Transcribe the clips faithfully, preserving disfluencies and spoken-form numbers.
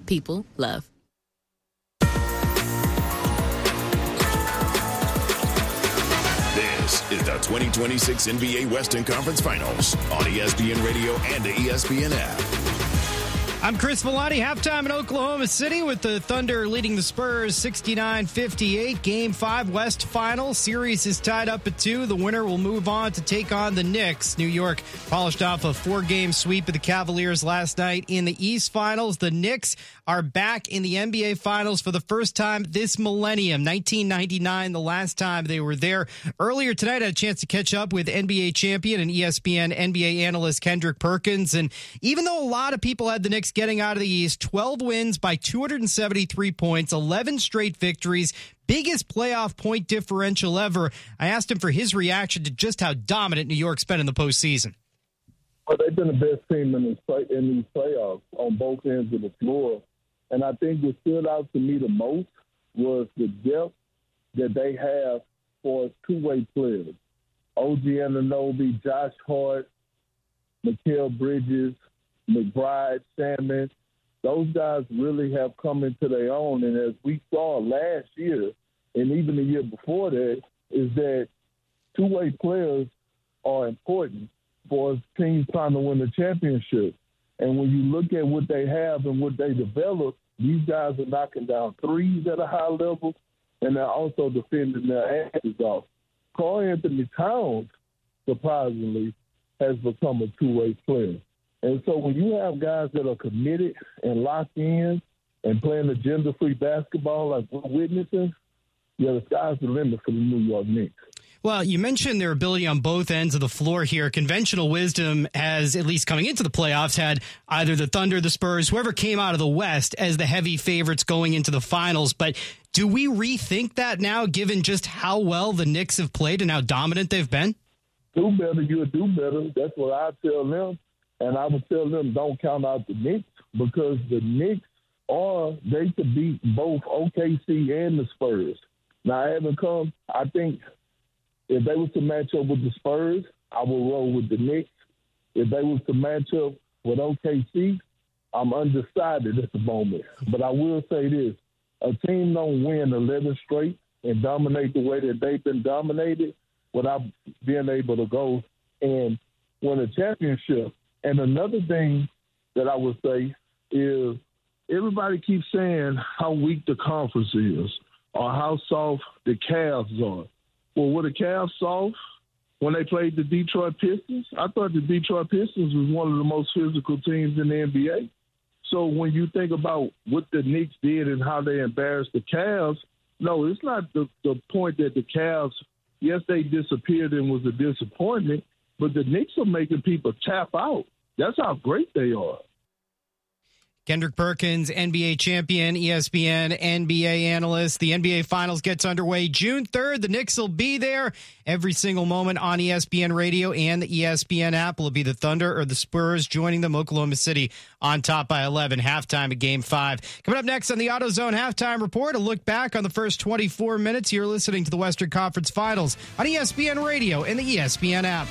people love. This is the twenty twenty-six N B A Western Conference Finals on E S P N Radio and the E S P N app. I'm Chris Vellani. Halftime in Oklahoma City with the Thunder leading the Spurs sixty-nine fifty-eight. Game five West Final. Series is tied up at two. The winner will move on to take on the Knicks. New York polished off a four-game sweep of the Cavaliers last night in the East Finals. The Knicks are back in the N B A Finals for the first time this millennium. nineteen ninety-nine, the last time they were there. Earlier tonight, I had a chance to catch up with N B A champion and E S P N N B A analyst Kendrick Perkins. And even though a lot of people had the Knicks getting out of the East, twelve wins by two hundred seventy-three points, eleven straight victories, biggest playoff point differential ever. I asked him for his reaction to just how dominant New York's been in the postseason. Well, they've been the best team in, this play, in these playoffs on both ends of the floor. And I think what stood out to me the most was the depth that they have for two-way players. O G Anunoby, Josh Hart, Mikal Bridges, McBride, Salmon, those guys really have come into their own. And as we saw last year, and even the year before that, is that two-way players are important for teams trying to win a championship. And when you look at what they have and what they develop, these guys are knocking down threes at a high level, and they're also defending their asses off. Karl Anthony Towns, surprisingly, has become a two-way player. And so when you have guys that are committed and locked in and playing agenda-free basketball like we're witnessing, yeah, the sky's the limit for the New York Knicks. Well, you mentioned their ability on both ends of the floor here. Conventional wisdom has, at least coming into the playoffs, had either the Thunder, the Spurs, whoever came out of the West as the heavy favorites going into the finals. But do we rethink that now, given just how well the Knicks have played and how dominant they've been? Do better, you'll do better. That's what I tell them. And I would tell them don't count out the Knicks, because the Knicks are, they could beat both O K C and the Spurs. Now, I haven't come, I think, if they was to match up with the Spurs, I will roll with the Knicks. If they was to match up with O K C, I'm undecided at the moment. But I will say this, a team don't win eleven straight and dominate the way that they've been dominated without being able to go and win a championship. And another thing that I would say is everybody keeps saying how weak the conference is or how soft the Cavs are. Well, were the Cavs soft when they played the Detroit Pistons? I thought the Detroit Pistons was one of the most physical teams in the N B A. So when you think about what the Knicks did and how they embarrassed the Cavs, no, it's not the, the point that the Cavs, yes, they disappeared and was a disappointment, but the Knicks are making people tap out. That's how great they are. Kendrick Perkins, N B A champion, E S P N N B A analyst. The N B A Finals gets underway June third. The Knicks will be there every single moment on E S P N Radio and the E S P N app. Will it be the Thunder or the Spurs joining them? Oklahoma City on top by eleven. Halftime of Game five. Coming up next on the AutoZone Halftime Report, a look back on the first twenty-four minutes. You're listening to the Western Conference Finals on E S P N Radio and the E S P N app.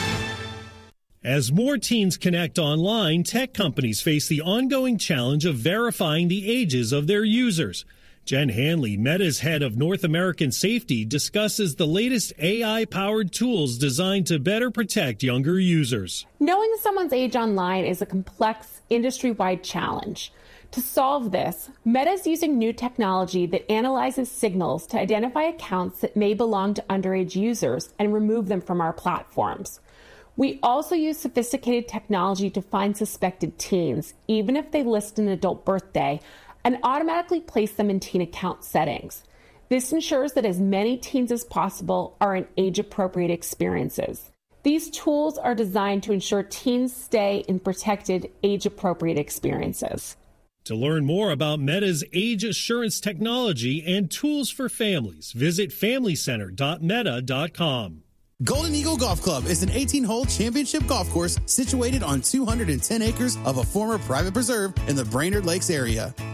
As more teens connect online, tech companies face the ongoing challenge of verifying the ages of their users. Jen Hanley, Meta's head of North American safety, discusses the latest A I-powered tools designed to better protect younger users. Knowing someone's age online is a complex, industry-wide challenge. To solve this, Meta is using new technology that analyzes signals to identify accounts that may belong to underage users and remove them from our platforms. We also use sophisticated technology to find suspected teens, even if they list an adult birthday, and automatically place them in teen account settings. This ensures that as many teens as possible are in age-appropriate experiences. These tools are designed to ensure teens stay in protected, age-appropriate experiences. To learn more about Meta's age assurance technology and tools for families, visit family center dot meta dot com. Golden Eagle Golf Club is an eighteen-hole championship golf course situated on two hundred ten acres of a former private preserve in the Brainerd Lakes area.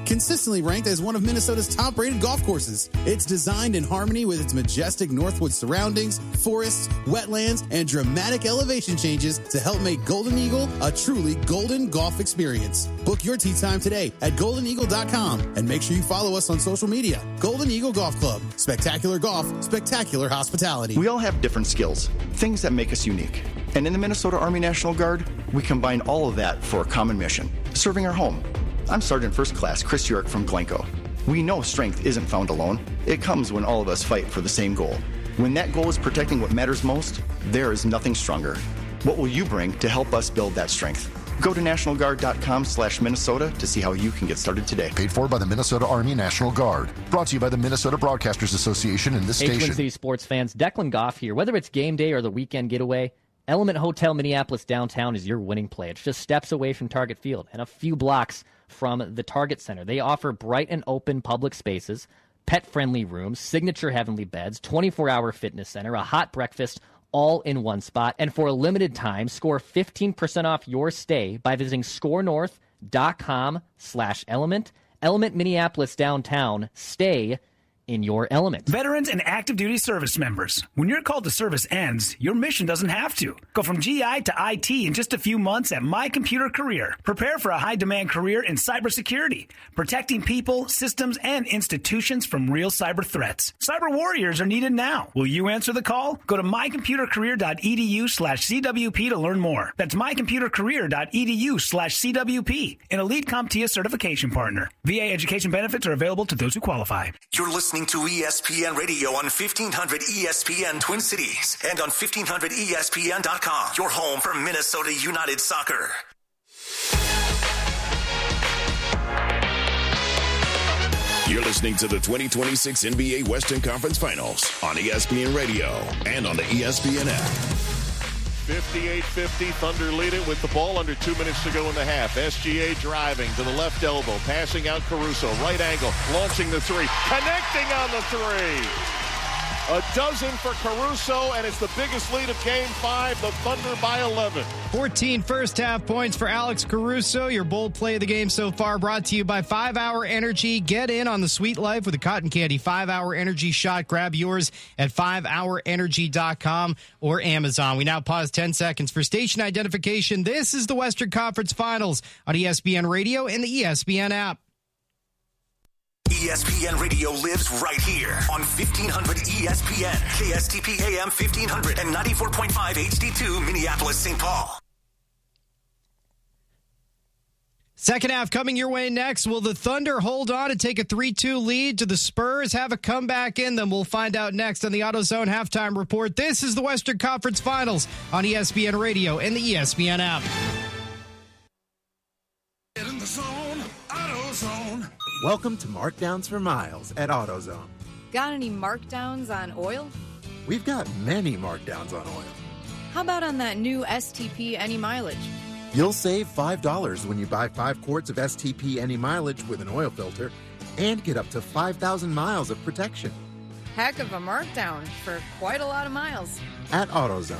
consistently ranked as one of Minnesota's top-rated golf courses. It's designed in harmony with its majestic Northwood surroundings, forests, wetlands, and dramatic elevation changes to help make Golden Eagle a truly golden golf experience. Book your tee time today at golden eagle dot com and make sure you follow us on social media. Golden Eagle Golf Club. Spectacular golf, spectacular hospitality. We all have different skills, things that make us unique. And in the Minnesota Army National Guard, we combine all of that for a common mission, serving our home. I'm Sergeant First Class Chris York from Glencoe. We know strength isn't found alone. It comes when all of us fight for the same goal. When that goal is protecting what matters most, there is nothing stronger. What will you bring to help us build that strength? Go to national guard dot com slash Minnesota to see how you can get started today. Paid for by the Minnesota Army National Guard. Brought to you by the Minnesota Broadcasters Association and this hey, station. Twin City sports fans, Declan Goff here. Whether it's game day or the weekend getaway, Element Hotel Minneapolis downtown is your winning play. It's just steps away from Target Field and a few blocks from the Target Center. They offer bright and open public spaces, pet-friendly rooms, signature heavenly beds, twenty-four hour fitness center, a hot breakfast, all in one spot. And for a limited time, score fifteen percent off your stay by visiting score north dot com slash element. Element Minneapolis downtown. Stay in your element. Veterans and active duty service members, when your call to service ends, your mission doesn't have to. Go from G I to I T in just a few months at My Computer Career. Prepare for a high-demand career in cybersecurity, protecting people, systems, and institutions from real cyber threats. Cyber warriors are needed now. Will you answer the call? Go to my computer career dot e d u slash c w p to learn more. That's my computer career dot e d u slash c w p, an elite CompTIA certification partner. V A education benefits are available to those who qualify. You're listening to E S P N Radio on fifteen hundred E S P N Twin Cities and on fifteen hundred E S P N dot com. Your home for Minnesota United Soccer. You're listening to the twenty twenty-six N B A Western Conference Finals on E S P N Radio and on the E S P N app. fifty-eight fifty, Thunder lead it with the ball under two minutes to go in the half. S G A driving to the left elbow, passing out Caruso, right angle, launching the three, connecting on the three. A dozen for Caruso, and it's the biggest lead of Game five, the Thunder by eleven. fourteen first-half points for Alex Caruso. Your bold play of the game so far brought to you by five hour Energy. Get in on the sweet life with a cotton candy five hour Energy shot. Grab yours at five hour energy dot com or Amazon. We now pause ten seconds for station identification. This is the Western Conference Finals on E S P N Radio and the E S P N app. E S P N Radio lives right here on fifteen hundred E S P N, K S T P A M fifteen hundred and ninety-four point five H D two Minneapolis, Saint Paul. Second half coming your way next. Will the Thunder hold on and take a three two lead? Do the Spurs have a comeback in them? We'll find out next on the AutoZone Halftime Report. This is the Western Conference Finals on E S P N Radio and the E S P N app. Get in the zone, AutoZone. Welcome to Markdowns for Miles at AutoZone. Got any markdowns on oil? We've got many markdowns on oil. How about on that new S T P Any Mileage? You'll save five dollars when you buy five quarts of S T P Any Mileage with an oil filter and get up to five thousand miles of protection. Heck of a markdown for quite a lot of miles. At AutoZone.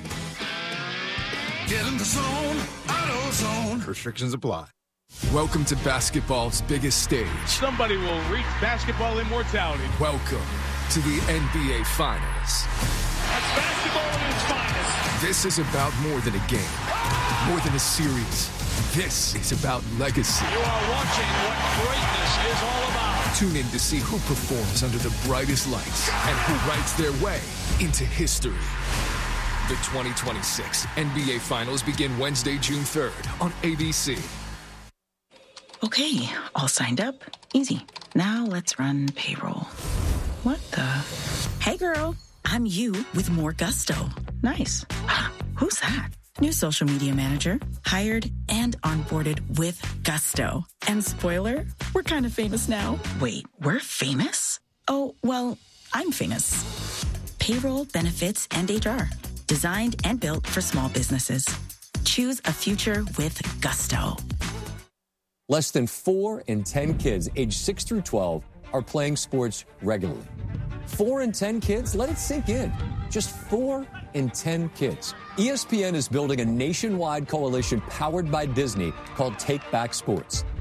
Get in the zone, AutoZone. Restrictions apply. Welcome to basketball's biggest stage. Somebody will reach basketball immortality. Welcome to the N B A Finals. That's basketball at its finest. This is about more than a game, more than a series. This is about legacy. You are watching what greatness is all about. Tune in to see who performs under the brightest lights and who writes their way into history. The twenty twenty-six N B A Finals begin Wednesday, June third on A B C. Okay, all signed up. Easy. Now let's run payroll. What the? Hey girl, I'm you with more gusto. Nice. Who's that? New social media manager, hired and onboarded with gusto. And spoiler, we're kind of famous now. Wait, we're famous? Oh, well, I'm famous. Payroll, benefits, and H R. Designed and built for small businesses. Choose a future with gusto. Less than four in ten kids aged six through twelve are playing sports regularly. Four in ten kids? Let it sink in. Just four in ten kids. E S P N is building a nationwide coalition powered by Disney called Take Back Sports.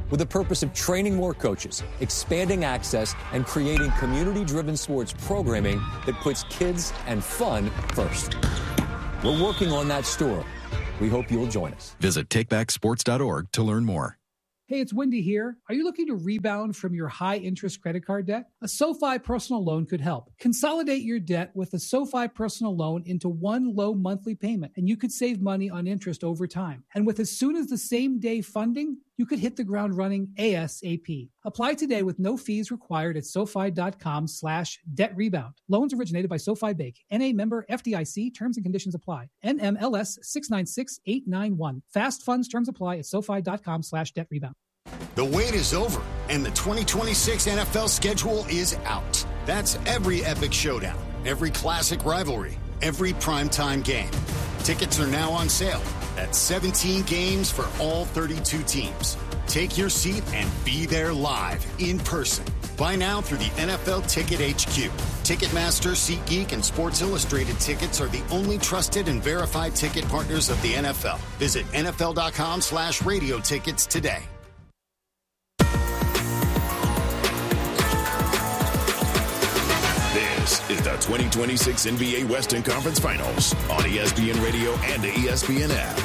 with the purpose of training more coaches, expanding access, and creating community-driven sports programming that puts kids and fun first. We're working on that store. We hope you'll join us. Visit take back sports dot org to learn more. Hey, it's Wendy here. Are you looking to rebound from your high-interest credit card debt? A SoFi personal loan could help. Consolidate your debt with a SoFi personal loan into one low monthly payment, and you could save money on interest over time. And with as soon as the same day funding, you could hit the ground running ASAP. Apply today with no fees required at SoFi.com slash debt rebound. Loans originated by SoFi Bank. N A member F D I C. Terms and conditions apply. N M L S six nine six eight nine one. Fast funds terms apply at SoFi.com slash debt rebound. The wait is over, and the twenty twenty-six N F L schedule is out. That's every epic showdown, every classic rivalry, every primetime game. Tickets are now on sale. That's seventeen games for all thirty-two teams. Take your seat and be there live, in person. Buy now through the N F L Ticket H Q. Ticketmaster, SeatGeek, and Sports Illustrated tickets are the only trusted and verified ticket partners of the N F L. Visit NFL.com slash radio tickets today. This is the twenty twenty-six N B A Western Conference Finals on E S P N Radio and the E S P N app.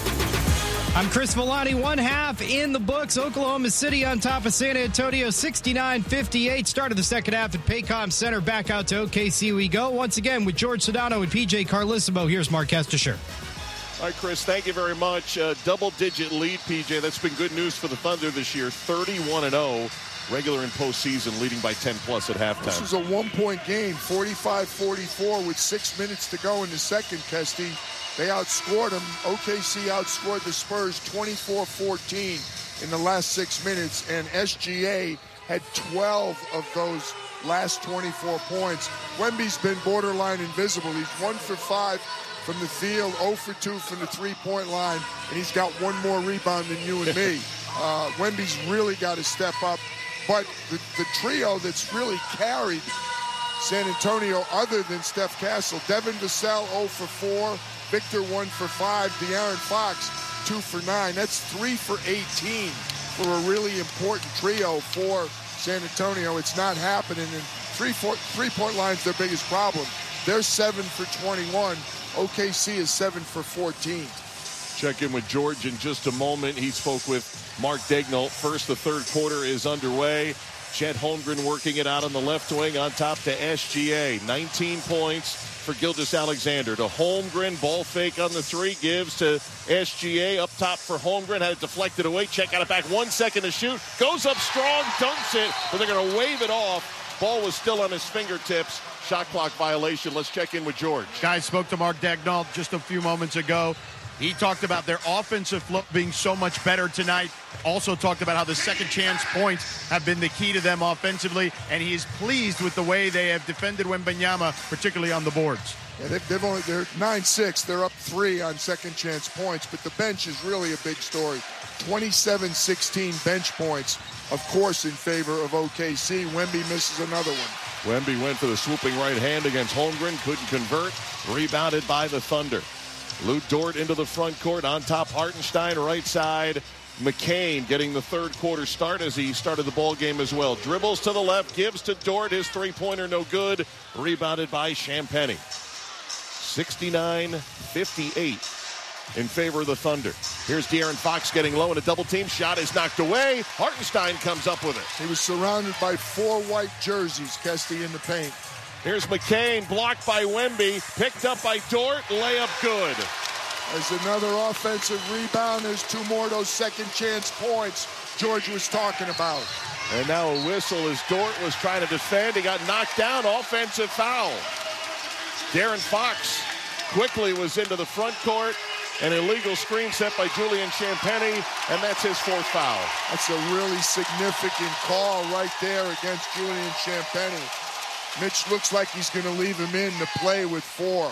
I'm Chris Villani. One half in the books. Oklahoma City on top of San Antonio, sixty-nine fifty-eight. Start of the second half at Paycom Center. Back out to O K C we go. Once again with George Sedano and P J Carlissimo. Here's Mark Estasher. All right, Chris, thank you very much. Uh, double-digit lead, P J. That's been good news for the Thunder this year. thirty-one and oh. Regular and postseason, leading by ten plus at halftime. This was a one-point game, forty-five forty-four with six minutes to go in the second, Kesty. They outscored them. O K C outscored the Spurs twenty-four fourteen in the last six minutes, and S G A had twelve of those last twenty-four points. Wemby's been borderline invisible. He's one for five from the field, zero for two from the three-point line, and he's got one more rebound than you and me. uh, Wemby's really got to step up. But the, the trio that's really carried San Antonio, other than Steph Castle, Devin Vassell zero for four, Victor one for five, De'Aaron Fox two for nine. That's three for eighteen for a really important trio for San Antonio. It's not happening, and three four, three-point line's their biggest problem. They're seven for twenty-one. O K C is seven for fourteen. Check in with George in just a moment. He spoke with Mark Daigneault. First, the third quarter is underway. Chet Holmgren working it out on the left wing on top to S G A. nineteen points for Gilgeous-Alexander. To Holmgren, ball fake on the three, gives to S G A. Up top for Holmgren, had it deflected away. Chet got it back, one second to shoot. Goes up strong, dunks it, but they're going to wave it off. Ball was still on his fingertips. Shot clock violation. Let's check in with George. Guys spoke to Mark Daigneault just a few moments ago. He talked about their offensive flow being so much better tonight. Also talked about how the second chance points have been the key to them offensively, and he is pleased with the way they have defended Wembanyama, particularly on the boards. Yeah, they've, they've only they're nine six. They're up three on second chance points, but the bench is really a big story. twenty-seven sixteen bench points, of course, in favor of O K C. Wemby misses another one. Wemby went for the swooping right hand against Holmgren, couldn't convert. Rebounded by the Thunder. Lou Dort into the front court. On top, Hartenstein, right side. McCain getting the third quarter start as he started the ball game as well. Dribbles to the left, gives to Dort. His three-pointer no good. Rebounded by Champagnie. sixty-nine fifty-eight in favor of the Thunder. Here's De'Aaron Fox getting low, and a double team shot is knocked away. Hartenstein comes up with it. He was surrounded by four white jerseys, Kesty, in the paint. Here's McCain, blocked by Wemby, picked up by Dort, layup good. There's another offensive rebound. There's two more of those second chance points George was talking about. And now a whistle as Dort was trying to defend. He got knocked down, offensive foul. De'Aaron Fox quickly was into the front court. An illegal screen set by Julian Champagnie, and that's his fourth foul. That's a really significant call right there against Julian Champagnie. Mitch looks like he's going to leave him in to play with four.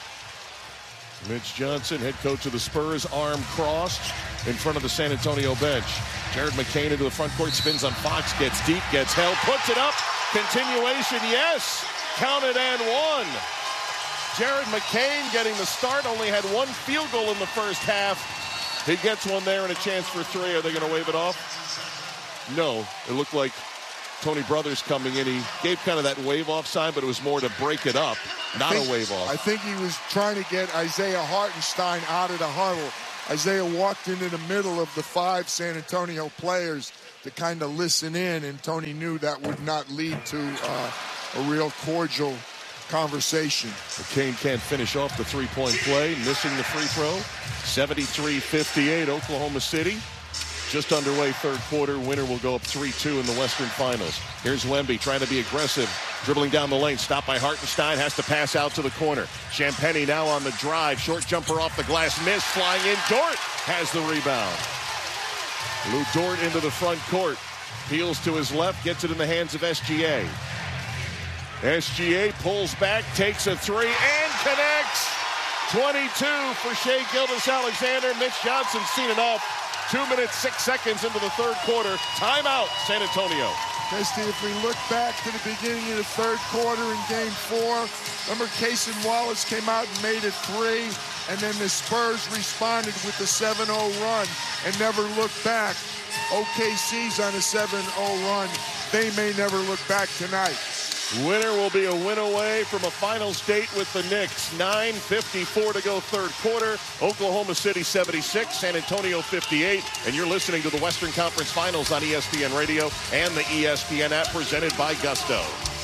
Mitch Johnson, head coach of the Spurs, arm crossed in front of the San Antonio bench. Jared McCain into the front court, spins on Fox, gets deep, gets held, puts it up. Continuation, yes. Counted and one. Jared McCain getting the start, only had one field goal in the first half. He gets one there and a chance for three. Are they going to wave it off? No, it looked like Tony Brothers coming in. He gave kind of that wave-off sign, but it was more to break it up, not think, a wave-off. I think he was trying to get Isaiah Hartenstein out of the huddle. Isaiah walked into the middle of the five San Antonio players to kind of listen in, and Tony knew that would not lead to uh, a real cordial conversation. McCain can't finish off the three-point play, missing the free throw. seventy-three fifty-eight, Oklahoma City. Just underway third quarter. Winner will go up three two in the Western Finals. Here's Wemby trying to be aggressive. Dribbling down the lane. Stopped by Hartenstein. Has to pass out to the corner. Champagnie now on the drive. Short jumper off the glass. Miss. Flying in. Dort has the rebound. Lou Dort into the front court. Peels to his left. Gets it in the hands of S G A. S G A pulls back. Takes a three and connects. twenty-two for Shai Gilgeous-Alexander. Mitch Johnson seen enough. Two minutes, six seconds into the third quarter. Timeout, San Antonio. Kesty, if we look back to the beginning of the third quarter in game four, remember Cason Wallace came out and made it three, and then the Spurs responded with the seven oh run and never looked back. O K C's on a seven oh run. They may never look back tonight. Winner will be a win away from a finals date with the Knicks. nine fifty-four to go third quarter. Oklahoma City seventy-six, San Antonio fifty-eight. And you're listening to the Western Conference Finals on E S P N Radio and the E S P N app presented by Gusto.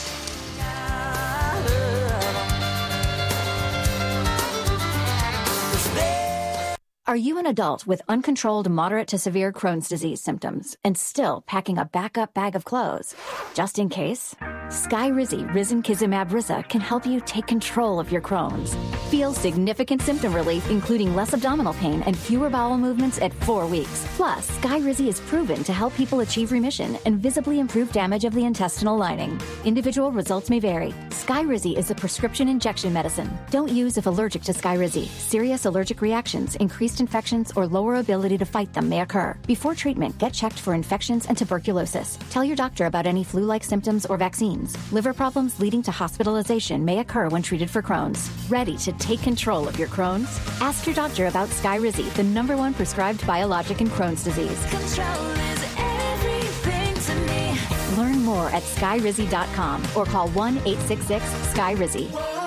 Are you an adult with uncontrolled moderate to severe Crohn's disease symptoms and still packing a backup bag of clothes? Just in case, Skyrizi Risankizumab Risa can help you take control of your Crohn's. Feel significant symptom relief, including less abdominal pain and fewer bowel movements at four weeks. Plus, Skyrizi is proven to help people achieve remission and visibly improve damage of the intestinal lining. Individual results may vary. Skyrizi is a prescription injection medicine. Don't use if allergic to Skyrizi. Serious allergic reactions, increased infections, or lower ability to fight them may occur. Before treatment, get checked for infections and tuberculosis. Tell your doctor about any flu-like symptoms or vaccines. Liver problems leading to hospitalization may occur when treated for Crohn's. Ready to take control of your Crohn's? Ask your doctor about Skyrizi, the number one prescribed biologic in Crohn's disease. Control is everything to me. Learn more at skyrizi dot com or call one eight six six sky rizi.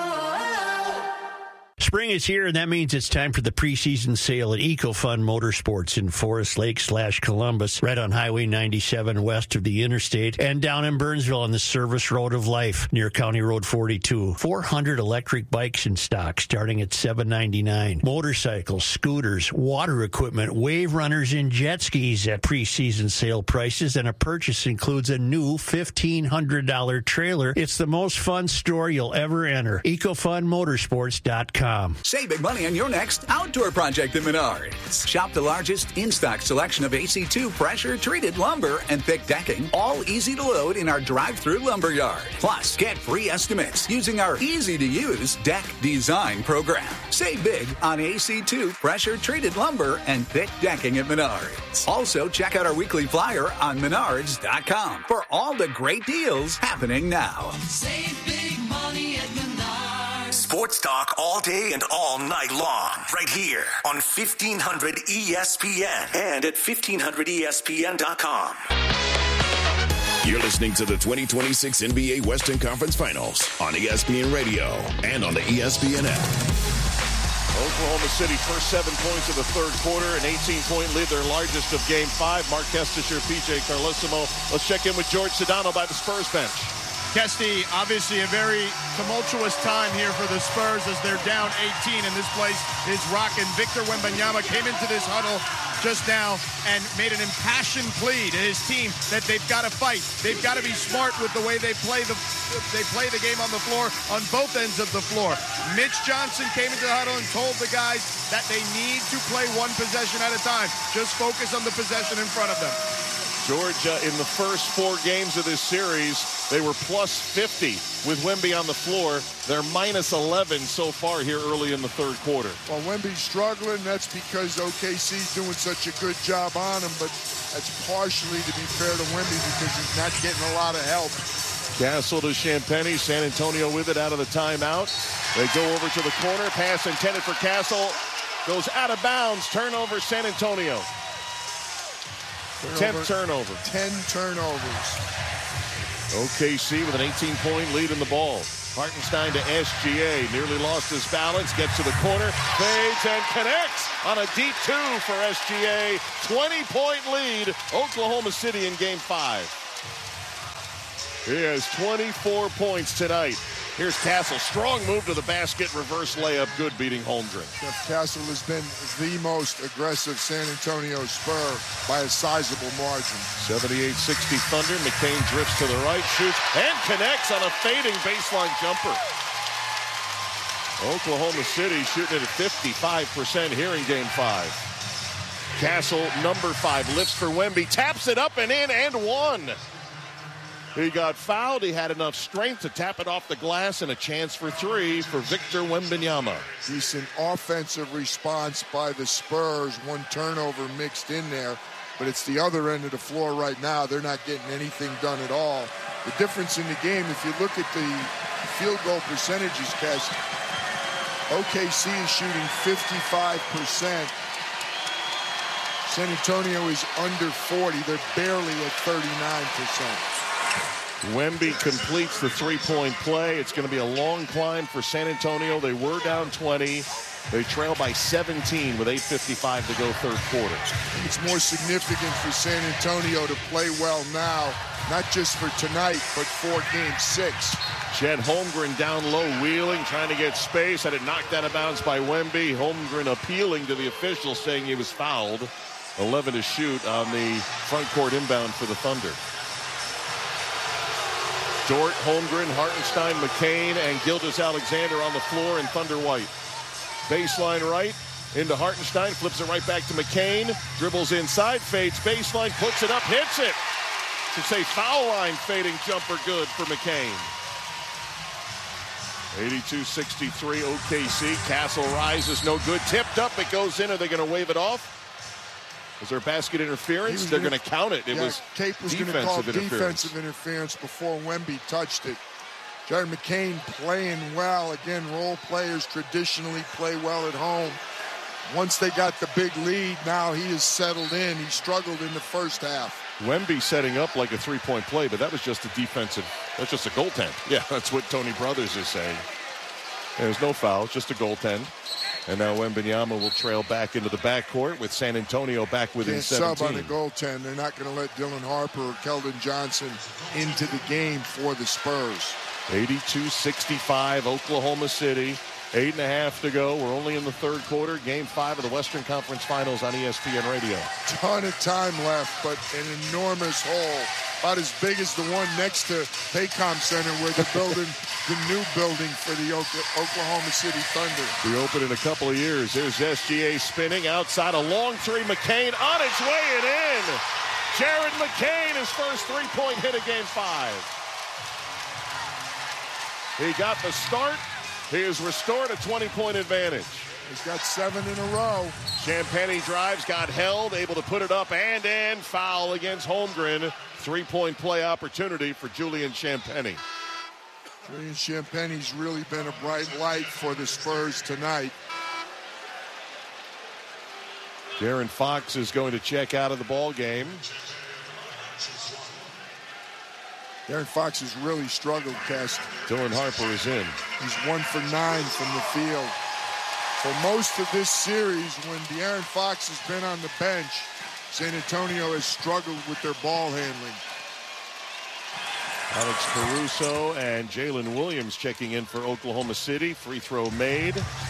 Spring is here, and that means it's time for the preseason sale at EcoFun Motorsports in Forest Lake slash Columbus, right on Highway ninety-seven west of the interstate, and down in Burnsville on the Service Road of Life near County Road forty-two. four hundred electric bikes in stock starting at seven ninety-nine. Motorcycles, scooters, water equipment, wave runners, and jet skis at preseason sale prices, and a purchase includes a new fifteen hundred dollars trailer. It's the most fun store you'll ever enter. EcoFun Motorsports dot com. Save big money on your next outdoor project at Menards. Shop the largest in-stock selection of A C two pressure-treated lumber and thick decking, all easy to load in our drive-through lumber yard. Plus, get free estimates using our easy-to-use deck design program. Save big on A C two pressure-treated lumber and thick decking at Menards. Also, check out our weekly flyer on Menards dot com for all the great deals happening now. Save big money at Menards. Sports talk all day and all night long, right here on fifteen hundred E S P N and at fifteen hundred E S P N dot com. You're listening to the twenty twenty-six N B A Western Conference Finals on E S P N Radio and on the E S P N app. Oklahoma City first seven points of the third quarter, an eighteen-point lead, their largest of game five. Mark Kestisher, P J Carlesimo. Let's check in with George Sedano by the Spurs bench. Kesty, obviously a very tumultuous time here for the Spurs as they're down eighteen, and this place is rocking. Victor Wembanyama came into this huddle just now and made an impassioned plea to his team that they've got to fight. They've got to be smart with the way they play the they play the game on the floor, on both ends of the floor. Mitch Johnson came into the huddle and told the guys that they need to play one possession at a time. Just focus on the possession in front of them. Georgia, in the first four games of this series, they were plus fifty with Wemby on the floor. They're minus eleven so far here early in the third quarter. Well, Wemby's struggling. That's because O K C's doing such a good job on him, but that's partially, to be fair to Wemby, because he's not getting a lot of help. Castle to Champagnie. San Antonio with it out of the timeout. They go over to the corner. Pass intended for Castle. Goes out of bounds. Turnover, San Antonio. tenth turnover. ten turnovers. O K C with an eighteen-point lead in the ball. Hartenstein to S G A. Nearly lost his balance. Gets to the corner. Fades and connects on a deep two for S G A. twenty-point lead. Oklahoma City in game five. He has twenty-four points tonight. Here's Castle. Strong move to the basket. Reverse layup. Good, beating Holmgren. Jeff Castle has been the most aggressive San Antonio Spur by a sizable margin. seventy-eight sixty Thunder. McCain drifts to the right, shoots, and connects on a fading baseline jumper. Oklahoma City shooting it at fifty-five percent here in game five. Castle, number five, lifts for Wemby, taps it up and in, and one. He got fouled. He had enough strength to tap it off the glass, and a chance for three for Victor Wembanyama. Decent offensive response by the Spurs. One turnover mixed in there, but it's the other end of the floor right now. They're not getting anything done at all. The difference in the game, if you look at the field goal percentages, Kes, O K C is shooting fifty-five percent. San Antonio is under forty. They're barely at thirty-nine percent. Wemby completes the three-point play. It's going to be a long climb for San Antonio. They were down twenty. They trail by seventeen with eight fifty-five to go third quarter. It's more significant for San Antonio to play well now, not just for tonight, but for game six. Chet Holmgren down low, wheeling, trying to get space. Had it knocked out of bounds by Wemby. Holmgren appealing to the officials, saying he was fouled. eleven to shoot on the front court inbound for the Thunder. Dort, Holmgren, Hartenstein, McCain, and Gilgeous-Alexander on the floor in Thunder white. Baseline right into Hartenstein, flips it right back to McCain, dribbles inside, fades baseline, puts it up, hits it. Should say foul line fading jumper, good for McCain. eighty-two sixty-three O K C. Castle rises, no good. Tipped up, it goes in. Are they going to wave it off? Was there basket interference? They're going to count it. It yeah, was Cape was going to call defensive interference before Wemby touched it. Jared McCain playing well. Again, role players traditionally play well at home. Once they got the big lead, now he is settled in. He struggled in the first half. Wemby setting up like a three-point play, but that was just a defensive, that's just a goaltend. Yeah, that's what Tony Brothers is saying. There's no foul, it's just a goaltend. And now Wembanyama will trail back into the backcourt with San Antonio back within Can't seventeen. Sub on the goaltend. They're not going to let Dylan Harper or Keldon Johnson into the game for the Spurs. eighty-two sixty-five, Oklahoma City. Eight and a half to go. We're only in the third quarter. Game five of the Western Conference Finals on E S P N Radio. Ton of time left, but an enormous hole. About as big as the one next to Paycom Center where they're building the new building for the Oklahoma City Thunder. We open in a couple of years. There's S G A spinning outside. A long three. McCain on its way and in. Jared McCain, his first three-point hit of game five. He got the start. He has restored a twenty-point advantage. He's got seven in a row. Champagnie drives, got held, able to put it up and in. Foul against Holmgren. Three-point play opportunity for Julian Champagnie. Julian Champagnie's really been a bright light for the Spurs tonight. De'Aaron Fox is going to check out of the ball game. De'Aaron Fox has really struggled, Kest. Dylan Harper is in. He's one for nine from the field. For most of this series, when De'Aaron Fox has been on the bench, San Antonio has struggled with their ball handling. Alex Caruso and Jalen Williams checking in for Oklahoma City. Free throw made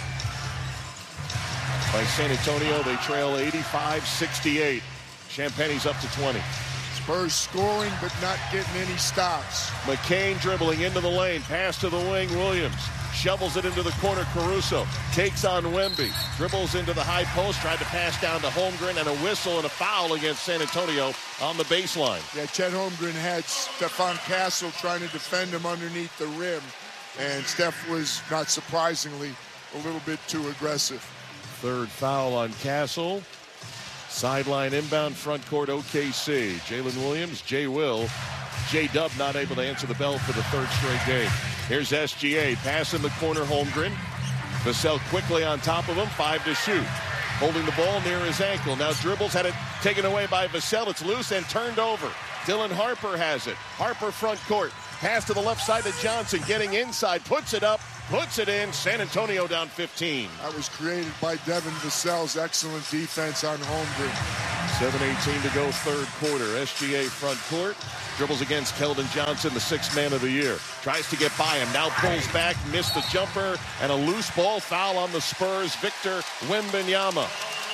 by San Antonio. They trail eighty-five sixty-eight. Champagnie's up to twenty. Spurs scoring, but not getting any stops. McCain dribbling into the lane. Pass to the wing. Williams shovels it into the corner. Caruso takes on Wemby. Dribbles into the high post. Tried to pass down to Holmgren, and a whistle and a foul against San Antonio on the baseline. Yeah, Chet Holmgren had Stephon Castle trying to defend him underneath the rim. And Steph was, not surprisingly, a little bit too aggressive. Third foul on Castle. Sideline inbound, front court O K C. Jalen Williams, Jay Will. J-Dub not able to answer the bell for the third straight game. Here's S G A. Pass in the corner, Holmgren. Vassell quickly on top of him. Five to shoot. Holding the ball near his ankle. Now dribbles, had it taken away by Vassell. It's loose and turned over. Dylan Harper has it. Harper front court. Pass to the left side to Johnson. Getting inside. Puts it up. Puts it in. San Antonio down fifteen. That was created by Devin Vassell's excellent defense on Holmgren. seven eighteen to go, third quarter. S G A front court. Dribbles against Keldon Johnson, the sixth man of the year. Tries to get by him. Now pulls back. Missed the jumper. And a loose ball foul on the Spurs. Victor Wembanyama.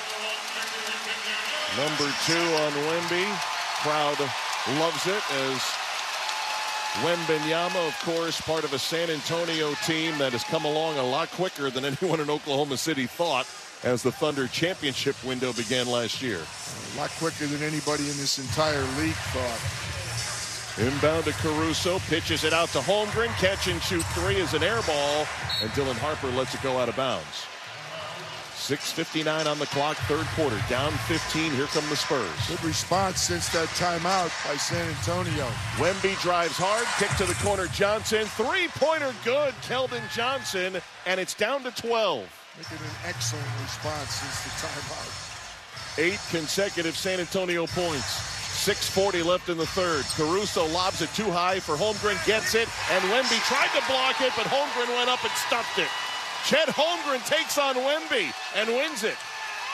Number two on Wemby. Crowd loves it as Wembanyama, of course, part of a San Antonio team that has come along a lot quicker than anyone in Oklahoma City thought as the Thunder championship window began last year. A lot quicker than anybody in this entire league thought. Inbound to Caruso, pitches it out to Holmgren. Catch and shoot three is an air ball, and Dylan Harper lets it go out of bounds. six fifty-nine on the clock, third quarter. Down fifteen, here come the Spurs. Good response since that timeout by San Antonio. Wemby drives hard, kick to the corner, Johnson. Three-pointer good, Keldon Johnson, and it's down to twelve. Making an excellent response since the timeout. Eight consecutive San Antonio points. six forty left in the third. Caruso lobs it too high for Holmgren, gets it, and Wemby tried to block it, but Holmgren went up and stuffed it. Chet Holmgren takes on Wemby and wins it.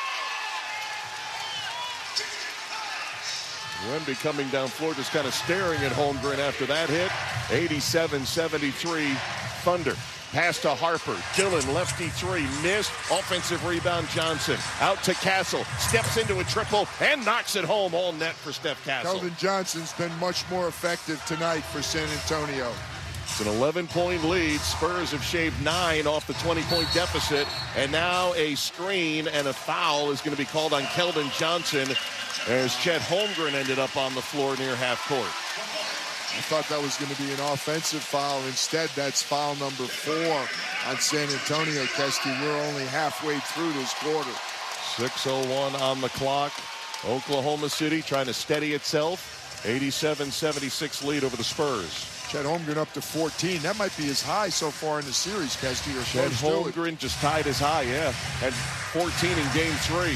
Wemby coming down floor, just kind of staring at Holmgren after that hit. eighty-seven seventy-three Thunder. Pass to Harper. Dylan, lefty three, missed. Offensive rebound, Johnson. Out to Castle. Steps into a triple and knocks it home. All net for Steph Castle. Keldon Johnson's been much more effective tonight for San Antonio. It's an eleven-point lead. Spurs have shaved nine off the twenty-point deficit. And now a screen and a foul is going to be called on Keldon Johnson as Chet Holmgren ended up on the floor near half court. I thought that was going to be an offensive foul. Instead, that's foul number four on San Antonio, Kesty. We're only halfway through this quarter. six oh one on the clock. Oklahoma City trying to steady itself. eighty-seven seventy-six lead over the Spurs. Chet Holmgren up to fourteen. That might be his high so far in the series, Kesty. Chet Holmgren just tied his high, yeah. And fourteen in game three.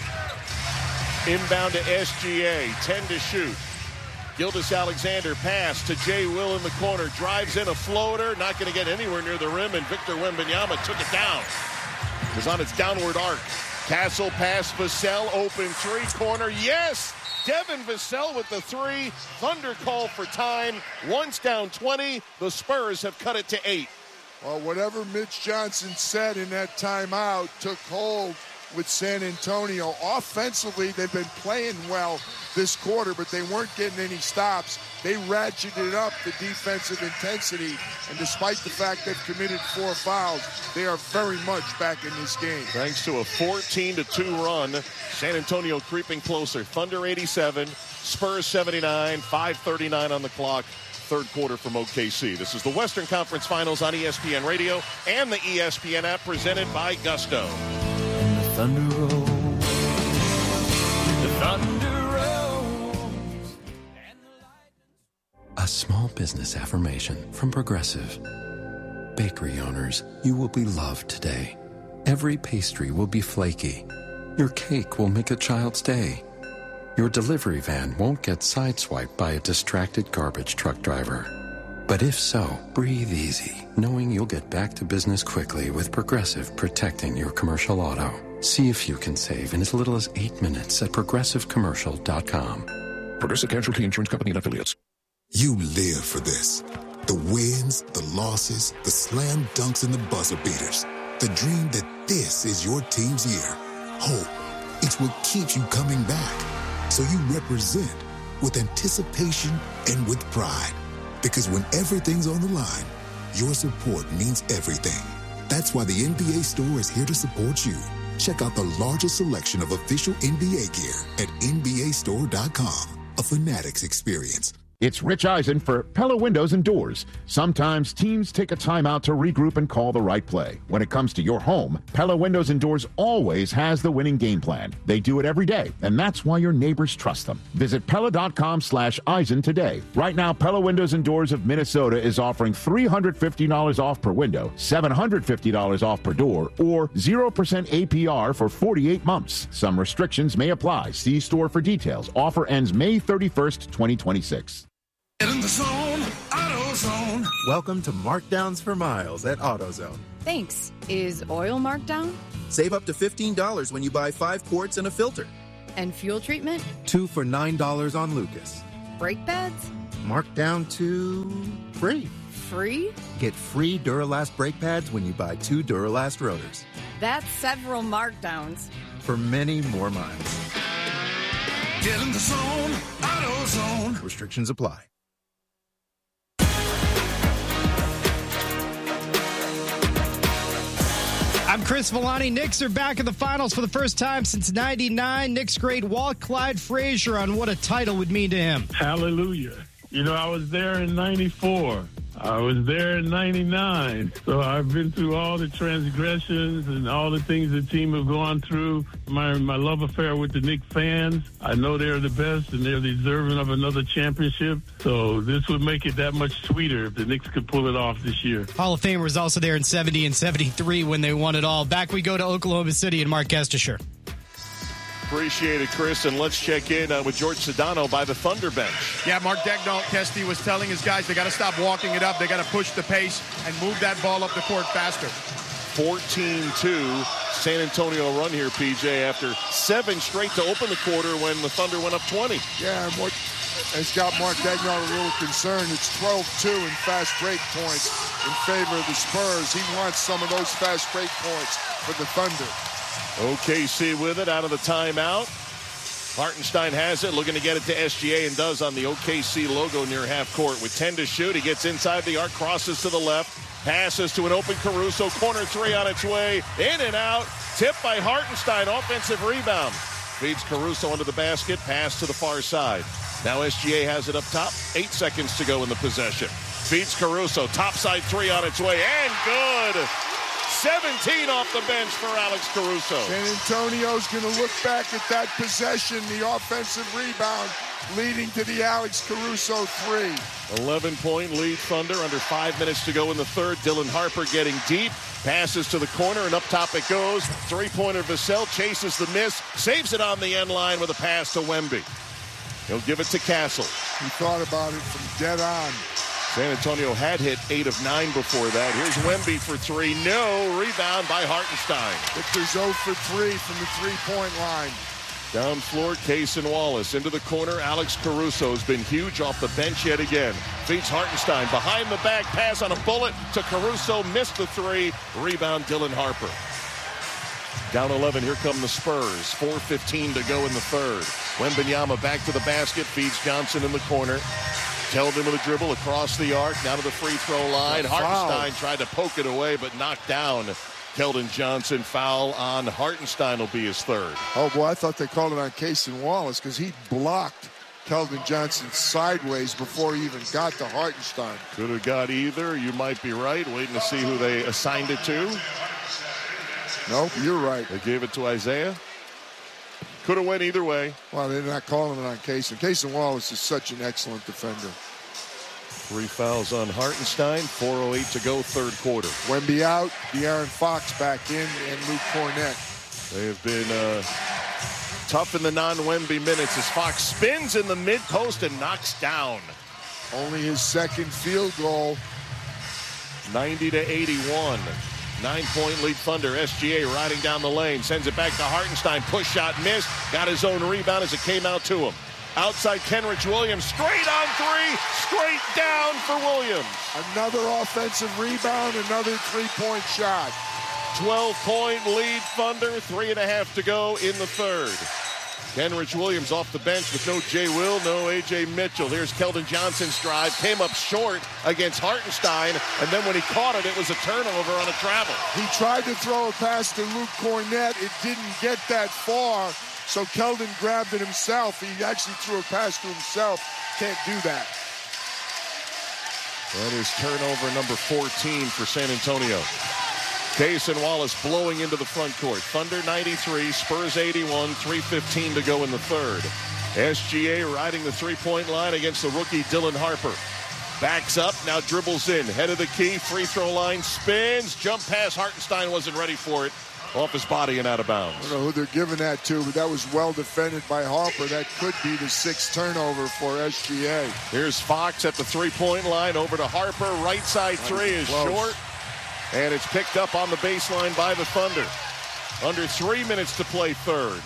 Inbound to S G A. ten to shoot. Gilgeous-Alexander pass to Jay Will in the corner. Drives in a floater. Not going to get anywhere near the rim. And Victor Wembanyama took it down. It was on its downward arc. Castle pass. Vassell open three. Corner. Yes! Devin Vassell with the three. Thunder call for time. Once down twenty. The Spurs have cut it to eight. Well, whatever Mitch Johnson said in that timeout took hold with San Antonio. Offensively, they've been playing well this quarter, but they weren't getting any stops. They ratcheted up the defensive intensity, and despite the fact they've committed four fouls, they are very much back in this game. Thanks to a fourteen to two run, San Antonio creeping closer. Thunder eighty-seven, Spurs seventy-nine, five thirty-nine on the clock. Third quarter from O K C. This is the Western Conference Finals on E S P N Radio and the E S P N app, presented by Gusto. Thunder rolls. The thunder rolls. A small business affirmation from Progressive. Bakery owners, you will be loved today. Every pastry will be flaky. Your cake will make a child's day. Your delivery van won't get sideswiped by a distracted garbage truck driver. But if so, breathe easy, knowing you'll get back to business quickly with Progressive protecting your commercial auto. See if you can save in as little as eight minutes at progressive commercial dot com. Progressive Casualty Insurance Company and Affiliates. You live for this. The wins, the losses, the slam dunks, and the buzzer beaters. The dream that this is your team's year. Hope. It's what keeps you coming back. So you represent with anticipation and with pride. Because when everything's on the line, your support means everything. That's why the N B A store is here to support you. Check out the largest selection of official N B A gear at N B A store dot com. A Fanatics experience. It's Rich Eisen for Pella Windows and Doors. Sometimes teams take a time out to regroup and call the right play. When it comes to your home, Pella Windows and Doors always has the winning game plan. They do it every day, and that's why your neighbors trust them. Visit Pella.com slash Eisen today. Right now, Pella Windows and Doors of Minnesota is offering three hundred fifty dollars off per window, seven hundred fifty dollars off per door, or zero percent A P R for forty-eight months. Some restrictions may apply. See store for details. Offer ends May thirty-first, twenty twenty-six. Get in the zone, AutoZone. Welcome to Markdowns for Miles at AutoZone. Thanks. Is oil marked down? Save up to fifteen dollars when you buy five quarts and a filter. And fuel treatment? Two for nine dollars on Lucas. Brake pads? Marked down to free. Free? Get free Duralast brake pads when you buy two Duralast rotors. That's several markdowns. For many more miles. Get in the zone, AutoZone. Restrictions apply. I'm Chris Villani. Knicks are back in the finals for the first time since ninety-nine. Knicks great Walt Clyde Frazier on what a title would mean to him. Hallelujah. You know, I was there in ninety-four. I was there in ninety-nine. So I've been through all the transgressions and all the things the team have gone through. My my love affair with the Knicks fans. I know they're the best and they're deserving of another championship. So this would make it that much sweeter if the Knicks could pull it off this year. Hall of Famer was also there in seventy and seventy-three when they won it all. Back we go to Oklahoma City and Mark Gestisher. Appreciate it, Chris, and let's check in uh, with George Sedano by the Thunder bench. Yeah, Mark Daigneault, Kesty was telling his guys they got to stop walking it up. They got to push the pace and move that ball up the court faster. fourteen two, San Antonio run here, P J, after seven straight to open the quarter when the Thunder went up twenty. Yeah, and what has got Mark Daigneault a little concerned, it's twelve two in fast break points in favor of the Spurs. He wants some of those fast break points for the Thunder. O K C with it out of the timeout. Hartenstein has it, looking to get it to S G A and does on the O K C logo near half court. With ten to shoot, he gets inside the arc, crosses to the left, passes to an open Caruso, corner three on its way, in and out, tipped by Hartenstein, offensive rebound. Feeds Caruso under the basket, pass to the far side. Now S G A has it up top, eight seconds to go in the possession. Feeds Caruso, topside three on its way, and good! seventeen off the bench for Alex Caruso. San Antonio's going to look back at that possession, the offensive rebound, leading to the Alex Caruso three. eleven-point lead Thunder, under five minutes to go in the third. Dylan Harper getting deep, passes to the corner, and up top it goes. Three-pointer Vassell chases the miss, saves it on the end line with a pass to Wemby. He'll give it to Castle. He thought about it from dead on. San Antonio had hit eight of nine before that. Here's Wemby for three. No. Rebound by Hartenstein. Victor's zero for three from the three-point line. Down floor, Case and Wallace. Into the corner, Alex Caruso has been huge off the bench yet again. Feeds Hartenstein. Behind the back, pass on a bullet to Caruso. Missed the three. Rebound, Dylan Harper. Down eleven, here come the Spurs. four fifteen to go in the third. Wembanyama back to the basket. Feeds Johnson in the corner. Keldon with a dribble across the arc, down to the free throw line. Hartenstein tried to poke it away, but knocked down. Keldon Johnson. Foul on Hartenstein will be his third. Oh, boy, I thought they called it on Case and Wallace because he blocked Keldon Johnson sideways before he even got to Hartenstein. Could have got either. You might be right. Waiting to see who they assigned it to. Nope, you're right. They gave it to Isaiah. Could have went either way. Well, they're not calling it on Case. Case and Wallace is such an excellent defender. Three fouls on Hartenstein. four oh eight to go, third quarter. Wemby out, De'Aaron Fox back in, and Luke Cornett. They have been uh, tough in the non-Wemby minutes as Fox spins in the mid-post and knocks down. Only his second field goal. ninety to eighty-one. Nine-point lead Thunder. S G A riding down the lane. Sends it back to Hartenstein. Push shot missed. Got his own rebound as it came out to him. Outside Kenrich Williams. Straight on three. Straight down for Williams. Another offensive rebound. Another three-point shot. twelve-point lead Thunder. Three and a half to go in the third. Kenrich Williams off the bench with no Jay Will, no A J Mitchell. Here's Keldon Johnson's drive. Came up short against Hartenstein, and then when he caught it, it was a turnover on a travel. He tried to throw a pass to Luke Cornett. It didn't get that far, so Keldon grabbed it himself. He actually threw a pass to himself. Can't do that. That is turnover number fourteen for San Antonio. Case and Wallace blowing into the front court. Thunder ninety-three, Spurs eighty-one, three fifteen to go in the third. S G A riding the three-point line against the rookie Dylan Harper. Backs up, now dribbles in. Head of the key, free throw line, spins, jump pass. Hartenstein wasn't ready for it. Off his body and out of bounds. I don't know who they're giving that to, but that was well defended by Harper. That could be the sixth turnover for S G A. Here's Fox at the three-point line. Over to Harper. Right side three is close. Short. And it's picked up on the baseline by the Thunder. Under three minutes to play third.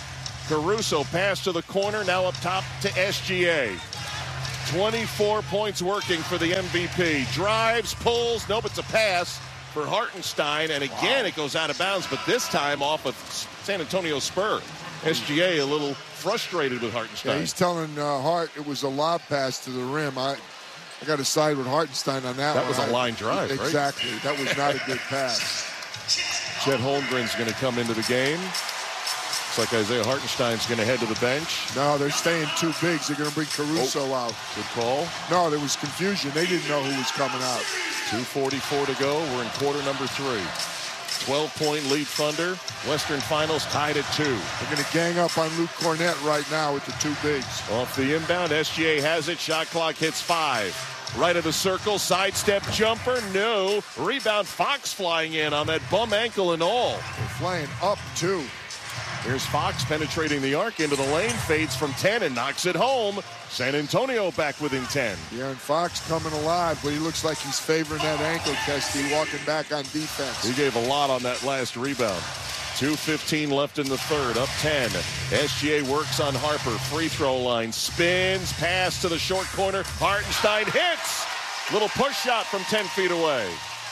Caruso pass to the corner, now up top to S G A. twenty-four points working for the M V P. Drives, pulls, nope, it's a pass for Hartenstein, and again wow. it goes out of bounds, but this time off of San Antonio Spur. S G A a little frustrated with Hartenstein. Yeah, he's telling uh, Hart it was a lob pass to the rim. I I got to side with Hartenstein on that That one. was a line drive, I, right? Exactly. That was not a good pass. Chet Holmgren's going to come into the game. Looks like Isaiah Hartenstein's going to head to the bench. No, they're staying two bigs. They're going to bring Caruso oh, out. Good call. No, there was confusion. They didn't know who was coming out. two forty-four to go. We're in quarter number three. twelve-point lead Thunder. Western Finals tied at two. They're going to gang up on Luke Cornett right now with the two bigs. Off the inbound, S G A has it. Shot clock hits five. Right of the circle, sidestep jumper, no. Rebound, Fox flying in on that bum ankle and all. They're flying up two. Here's Fox penetrating the arc into the lane, fades from ten and knocks it home. San Antonio back within ten. Yeah, and Fox coming alive, but he looks like he's favoring that ankle, Kesty, walking back on defense. He gave a lot on that last rebound. two fifteen left in the third, up ten. S G A works on Harper, free throw line, spins, pass to the short corner. Hartenstein hits. Little push shot from ten feet away.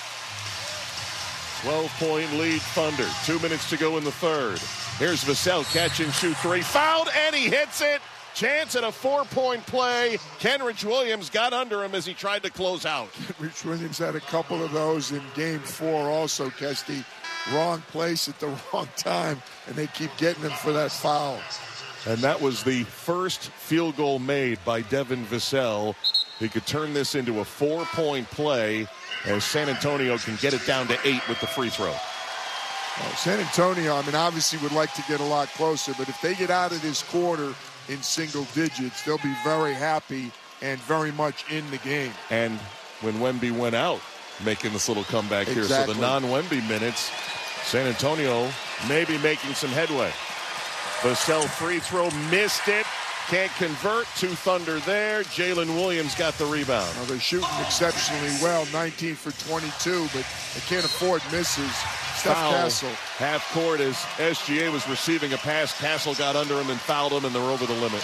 twelve-point lead Thunder. Two minutes to go in the third. Here's Vassell, catch and shoot three. Fouled, and he hits it. Chance at a four-point play. Kenrich Williams got under him as he tried to close out. Kenrich Williams had a couple of those in game four also, Kesty. Wrong place at the wrong time, and they keep getting him for that foul. And that was the first field goal made by Devin Vassell. He could turn this into a four-point play as San Antonio can get it down to eight with the free throw. Well, San Antonio, I mean, obviously would like to get a lot closer, but if they get out of this quarter in single digits, they'll be very happy and very much in the game. And when Wemby went out, making this little comeback exactly. here. So the non-Wemby minutes, San Antonio maybe making some headway. Vassell free throw, missed it. Can't convert. Two Thunder there. Jalen Williams got the rebound. Well, they're shooting exceptionally well, nineteen for twenty-two, but they can't afford misses. Steph Foul, Castle. half court as S G A was receiving a pass. Castle got under him and fouled him, and they're over the limit.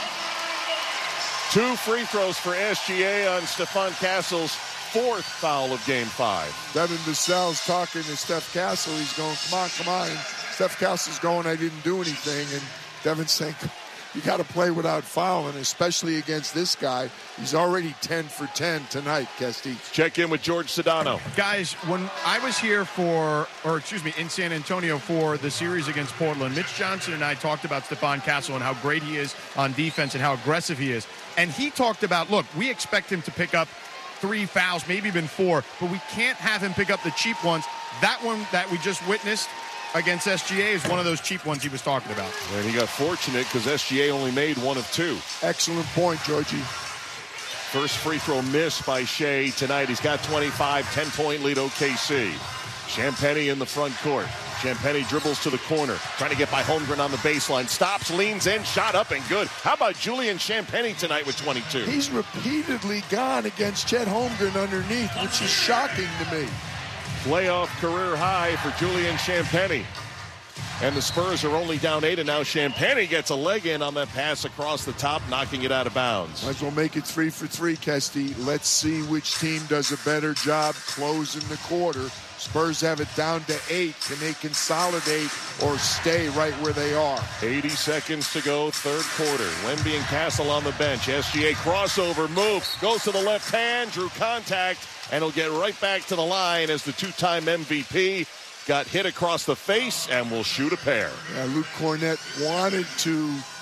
Two free throws for S G A on Stephon Castle's fourth foul of game five. Devin Vassell's talking to Steph Castle. He's going, come on, come on. And Steph Castle's going, I didn't do anything. And Devin's saying, you got to play without fouling, especially against this guy. He's already ten for ten tonight, Kesty. Check in with George Sedano. Guys, when I was here for, or excuse me, in San Antonio for the series against Portland, Mitch Johnson and I talked about Stephon Castle and how great he is on defense and how aggressive he is. And he talked about, look, we expect him to pick up three fouls, maybe even four, but we can't have him pick up the cheap ones. That one that we just witnessed against S G A is one of those cheap ones he was talking about. And he got fortunate because S G A only made one of two. Excellent point, Georgie. First free throw miss by Shea tonight. He's got twenty-five, ten-point lead O K C. Champagnie in the front court. Champagnie dribbles to the corner, trying to get by Holmgren on the baseline. Stops, leans in, shot up and good. How about Julian Champagnie tonight with twenty-two? He's repeatedly gone against Chet Holmgren underneath, which is shocking to me. Playoff career high for Julian Champagnie. And the Spurs are only down eight, and now Champagnie gets a leg in on that pass across the top, knocking it out of bounds. Might as well make it three for three, Kesty. Let's see which team does a better job closing the quarter. Spurs have it down to eight. Can they consolidate or stay right where they are? eighty seconds to go, third quarter. Wemby and Castle on the bench. S G A crossover move, goes to the left hand, drew contact, and he'll get right back to the line as the two-time M V P got hit across the face and will shoot a pair. Yeah, Luke Cornett wanted to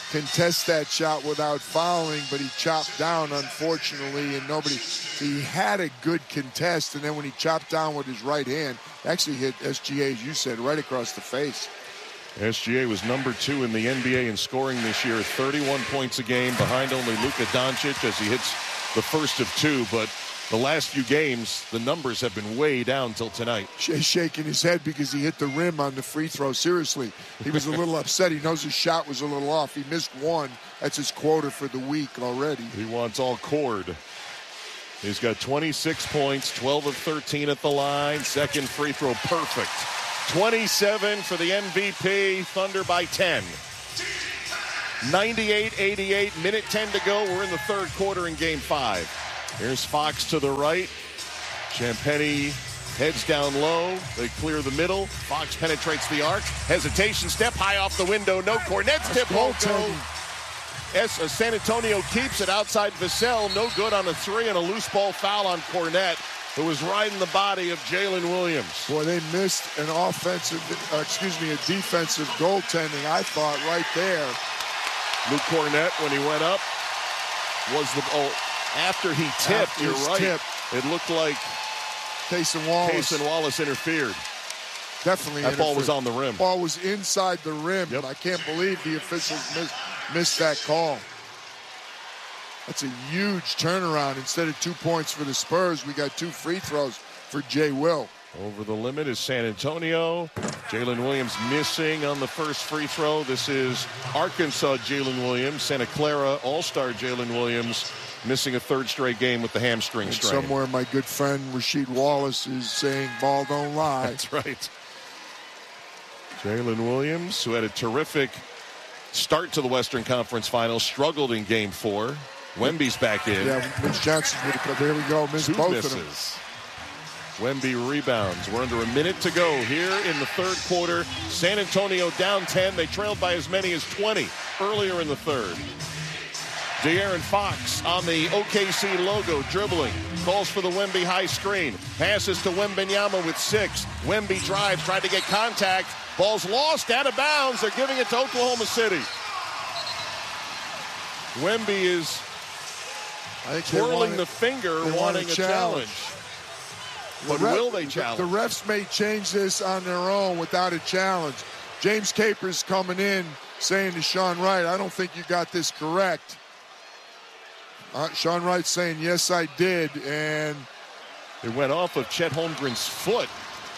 contest that shot without fouling, but he chopped down, unfortunately, and nobody, he had a good contest, and then when he chopped down with his right hand, actually hit S G A, as you said, right across the face. S G A was number two in the N B A in scoring this year, thirty-one points a game, behind only Luka Doncic as he hits the first of two, but the last few games, the numbers have been way down till tonight. Shay's shaking his head because he hit the rim on the free throw. Seriously, he was a little upset. He knows his shot was a little off. He missed one. That's his quota for the week already. He wants all cord. He's got twenty-six points, twelve of thirteen at the line. Second free throw perfect. twenty-seven for the M V P. Thunder by ten. ninety-eight eighty-eight, minute ten to go. We're in the third quarter in game five. Here's Fox to the right. Champagnie heads down low. They clear the middle. Fox penetrates the arc. Hesitation step high off the window. No Cornet's tip won't go. S, uh, San Antonio keeps it outside Vassell. No good on a three and a loose ball foul on Cornet, who was riding the body of Jalen Williams. Boy, they missed an offensive, uh, excuse me, a defensive goaltending, I thought, right there. Luke Cornet, when he went up, was the, oh, after he tipped, after you're right, tip, it looked like Cason Wallace. Cason Wallace interfered. Definitely That interfered. ball was on the rim. Ball was inside the rim. Yep. I can't believe the officials missed, missed that call. That's a huge turnaround. Instead of two points for the Spurs, we got two free throws for Jay Will. Over the limit is San Antonio. Jalen Williams missing on the first free throw. This is Arkansas Jalen Williams. Santa Clara All-Star Jalen Williams missing a third straight game with the hamstring and strain. Somewhere my good friend Rasheed Wallace is saying, ball don't lie. That's right. Jalen Williams, who had a terrific start to the Western Conference Finals, struggled in game four. Wemby's back in. Yeah, Mitch Johnson would have come. There we go. Missed Two both misses. of them. Wemby rebounds. We're under a minute to go here in the third quarter. San Antonio down ten. They trailed by as many as twenty earlier in the third. De'Aaron Fox on the O K C logo, dribbling. Calls for the Wemby high screen. Passes to Wembanyama with six. Wemby drives, tried to get contact. Ball's lost, out of bounds. They're giving it to Oklahoma City. Wemby is twirling the finger, wanting a challenge. But ref, will they challenge? The, the refs may change this on their own without a challenge. James Capers coming in saying to Sean Wright, I don't think you got this correct. Uh, Sean Wright saying, yes, I did. And it went off of Chet Holmgren's foot.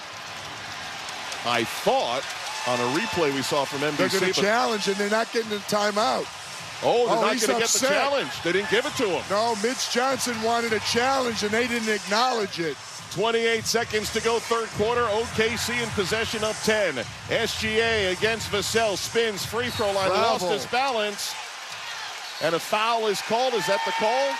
I thought on a replay we saw from N B C. They're going to challenge, and they're not getting the timeout. Oh, they're oh, not going to get upset. the challenge. They didn't give it to him. No, Mitch Johnson wanted a challenge, and they didn't acknowledge it. twenty-eight seconds to go, third quarter. O K C in possession up ten. S G A against Vassell. Spins, free throw line, Bravo. lost his balance. And a foul is called. Is that the call?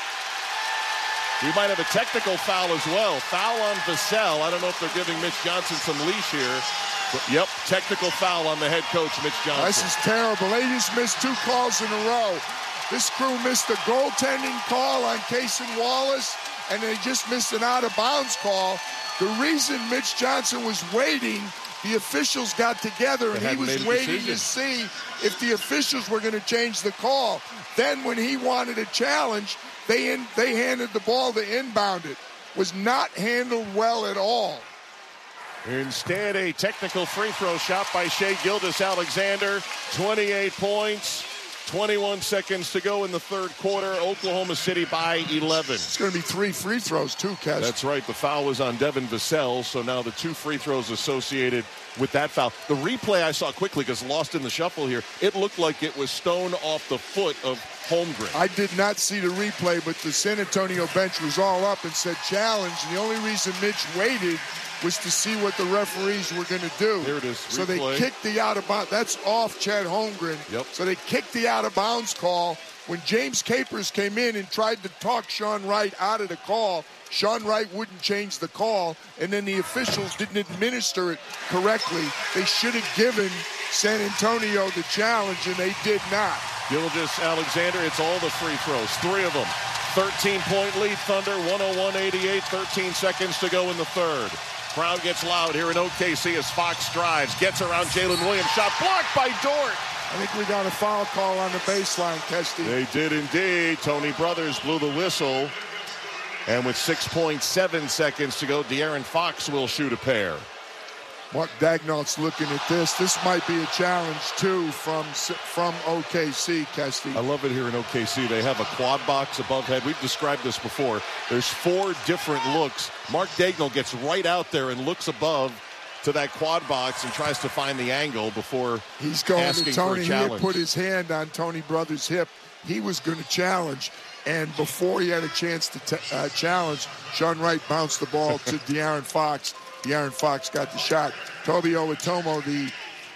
We might have a technical foul as well. Foul on Vassell. I don't know if they're giving Mitch Johnson some leash here. But, yep, technical foul on the head coach, Mitch Johnson. This is terrible. They just missed two calls in a row. This crew missed a goaltending call on Cason Wallace, and they just missed an out-of-bounds call. The reason Mitch Johnson was waiting, the officials got together, and he was waiting to see if the officials were going to change the call. Then when he wanted a challenge, they in, they handed the ball to inbound it. Was not handled well at all. Instead, a technical free throw shot by Shai Gilgeous-Alexander. twenty-eight points, twenty-one seconds to go in the third quarter. Oklahoma City by eleven. It's going to be three free throws, too, Kes. That's right. The foul was on Devin Vassell, so now the two free throws associated with that foul. The replay I saw quickly, because lost in the shuffle here, it looked like it was stone off the foot of Holmgren. I did not see the replay, but the San Antonio bench was all up and said challenge. And the only reason Mitch waited was to see what the referees were going to do. Here it is. So replay. they kicked the out of bounds. That's off Chet Holmgren. Yep. So they kicked the out of bounds call. When James Capers came in and tried to talk Sean Wright out of the call, Sean Wright wouldn't change the call, and then the officials didn't administer it correctly. They should have given San Antonio the challenge, and they did not. Gilgeous-Alexander, it's all the free throws, three of them. thirteen-point lead, Thunder, one oh one eighty-eight, thirteen seconds to go in the third. Crowd gets loud here in O K C as Fox drives, gets around Jalen Williams. Shot blocked by Dort. I think we got a foul call on the baseline, Kesty. They did indeed. Tony Brothers blew the whistle. And with six point seven seconds to go, De'Aaron Fox will shoot a pair. Mark Daigneault's looking at this. This might be a challenge, too, from from O K C, Kesty. I love it here in O K C. They have a quad box above head. We've described this before. There's four different looks. Mark Daigneault gets right out there and looks above to that quad box and tries to find the angle before he's going asking to Tony. for a He challenge. had put his hand on Tony Brothers' hip. He was going to challenge. And before he had a chance to t- uh, challenge, Sean Wright bounced the ball to De'Aaron Fox. De'Aaron Fox got the shot. Toby Owatomo, the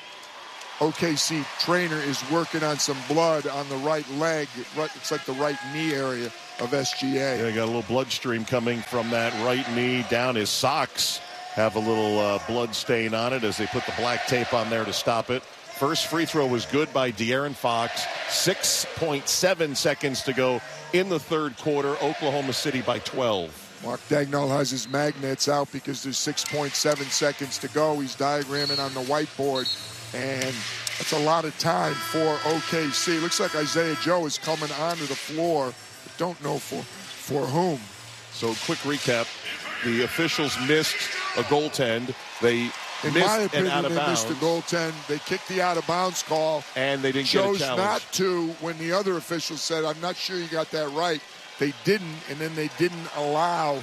O K C trainer, is working on some blood on the right leg. It's like the right knee area of S G A. Yeah, got a little blood stream coming from that right knee down his socks. Have a little uh, blood stain on it as they put the black tape on there to stop it. First free throw was good by De'Aaron Fox. six point seven seconds to go in the third quarter. Oklahoma City by twelve. Mark Daigneault has his magnets out because there's six point seven seconds to go. He's diagramming on the whiteboard, and that's a lot of time for O K C. Looks like Isaiah Joe is coming onto the floor, but don't know for, for whom. So quick recap. The officials missed a goaltend. They In missed my an opinion, out of they bounds. missed the goaltend. They kicked the out-of-bounds call. And they didn't chose get a challenge. not to when the other officials said, I'm not sure you got that right. They didn't, and then they didn't allow.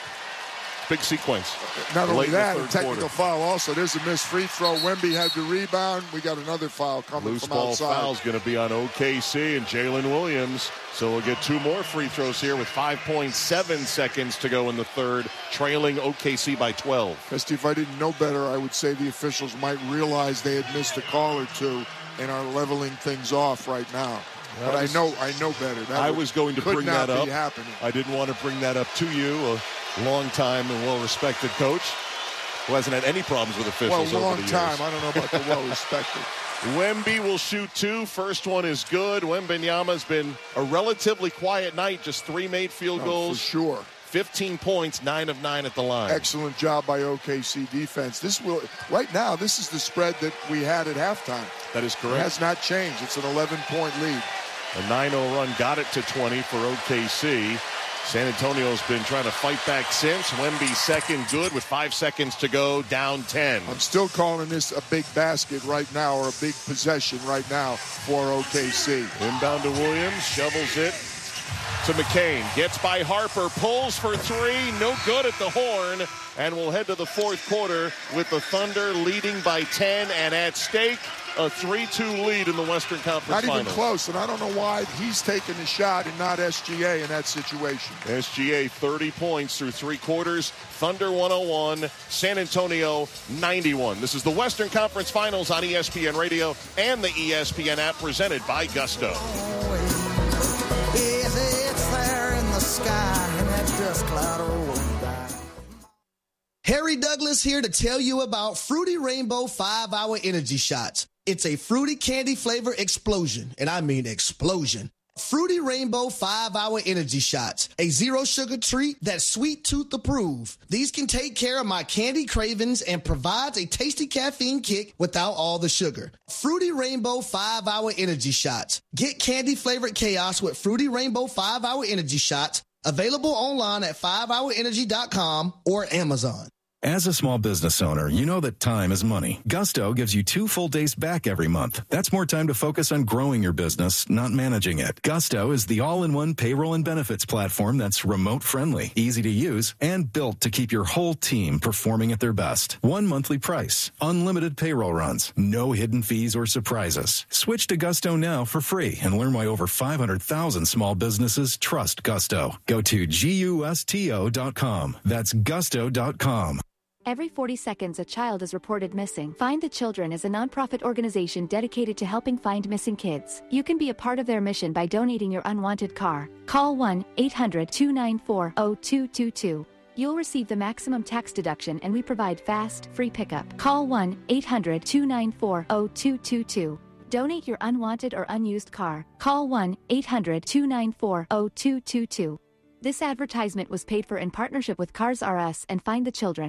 Big sequence. Not only Late in the that, a third technical quarter. foul also. There's a missed free throw. Wemby had the rebound. We got another foul coming Loose from ball outside. foul is going to be on O K C and Jalen Williams. So we'll get two more free throws here with five point seven seconds to go in the third, trailing O K C by twelve. Christy, if I didn't know better, I would say the officials might realize they had missed a call or two and are leveling things off right now. But I know, I know better. That I would- was going to could bring not that up. be happening. I didn't want to bring that up to you, a long-time and well-respected coach who hasn't had any problems with officials Well, over long the years. time. I don't know about the well-respected. Wemby will shoot two. First one is good. Wembanyama's been a relatively quiet night. Just three made field No, goals. for sure. fifteen points, nine of nine at the line. Excellent job by O K C defense. This will right now. This is the spread that we had at halftime. That is It correct. has not changed. It's an eleven-point lead. A nine oh run got it to twenty for O K C. San Antonio's been trying to fight back since. Wemby second good with five seconds to go, down ten. I'm still calling this a big basket right now, or a big possession right now for O K C. Inbound to Williams, shovels it to McCain. Gets by Harper, pulls for three, no good at the horn. And we'll head to the fourth quarter with the Thunder leading by ten and at stake a three two lead in the Western Conference Not even Finals. close, and I don't know why he's taking the shot and not S G A in that situation. S G A thirty points through three quarters. Thunder one oh one, San Antonio ninety-one. This is the Western Conference Finals on E S P N Radio and the E S P N app presented by Gusto. It's there in the sky, and that dust cloud rolling by. Harry Douglas here to tell you about Fruity Rainbow five hour Energy Shots. It's a fruity candy flavor explosion, and I mean explosion. Fruity Rainbow five hour Energy Shots, a zero sugar treat that's sweet tooth approved. These can take care of my candy cravings and provides a tasty caffeine kick without all the sugar. Fruity Rainbow five hour Energy Shots. Get candy flavored chaos with Fruity Rainbow five hour Energy Shots. Available online at five hour energy dot com or Amazon. As a small business owner, you know that time is money. Gusto gives you two full days back every month. That's more time to focus on growing your business, not managing it. Gusto is the all-in-one payroll and benefits platform that's remote-friendly, easy to use, and built to keep your whole team performing at their best. One monthly price, unlimited payroll runs, no hidden fees or surprises. Switch to Gusto now for free and learn why over five hundred thousand small businesses trust Gusto. Go to gusto dot com. That's gusto dot com. Every forty seconds, a child is reported missing. Find the Children is a nonprofit organization dedicated to helping find missing kids. You can be a part of their mission by donating your unwanted car. Call one eight hundred two nine four zero two two two. You'll receive the maximum tax deduction, and we provide fast, free pickup. Call one eight hundred two nine four zero two two two. Donate your unwanted or unused car. Call one eight hundred two nine four zero two two two. This advertisement was paid for in partnership with Cars R Us and Find the Children.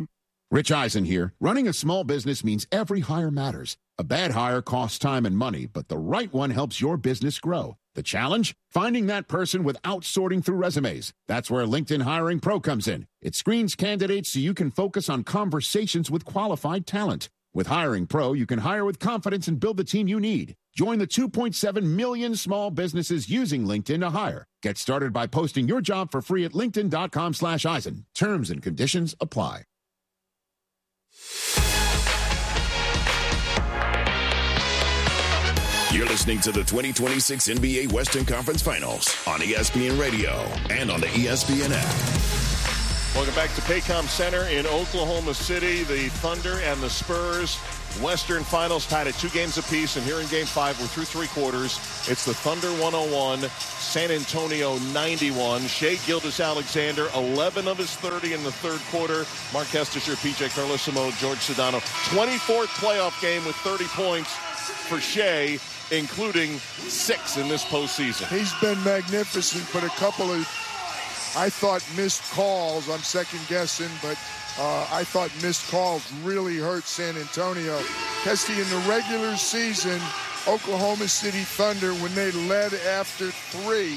Rich Eisen here. Running a small business means every hire matters. A bad hire costs time and money, but the right one helps your business grow. The challenge? Finding that person without sorting through resumes. That's where LinkedIn Hiring Pro comes in. It screens candidates so you can focus on conversations with qualified talent. With Hiring Pro, you can hire with confidence and build the team you need. Join the two point seven million small businesses using LinkedIn to hire. Get started by posting your job for free at linkedin.com slash Eisen. Terms and conditions apply. You're listening to the twenty twenty-six N B A Western Conference Finals on E S P N Radio and on the E S P N app. Welcome back to Paycom Center in Oklahoma City. The Thunder and the Spurs Western Finals tied at two games apiece, and here in Game five, we're through three quarters. It's the Thunder one oh one, San Antonio ninety-one. Shai Gilgeous-Alexander, eleven of his thirty in the third quarter. Mark Kestisher, P J Carlesimo, George Sedano. twenty-fourth playoff game with thirty points for Shai, including six in this postseason. He's been magnificent, but a couple of, I thought, missed calls. I'm second guessing, but uh, I thought missed calls really hurt San Antonio. Kesty, in the regular season, Oklahoma City Thunder, when they led after three,